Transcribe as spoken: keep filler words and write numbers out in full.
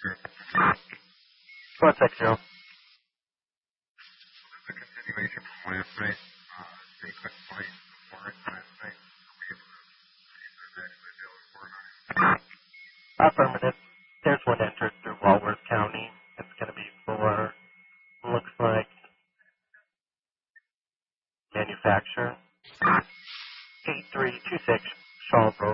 One six zero. The continuation from last night, uh, sequence flight forward last night. Affirmative. There's one entered through Walworth County. It's going to be for, looks like, manufacturer. eight three two six.